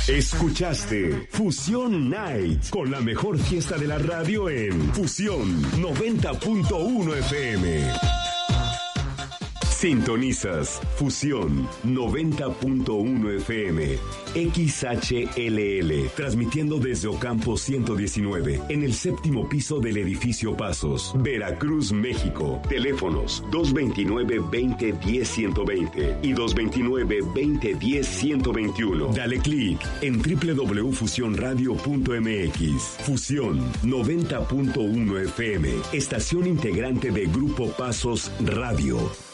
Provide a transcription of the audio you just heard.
Escuchaste Fusión Night con la mejor fiesta de la radio en Fusión 90.1 FM. Sintonizas Fusión 90.1 FM, XHLL, transmitiendo desde Ocampo 119, en el séptimo piso del edificio Pasos, Veracruz, México. Teléfonos 229-2010-120 y 229-2010-121. Dale clic en www.fusionradio.mx. Fusión 90.1 FM, estación integrante de Grupo Pasos Radio.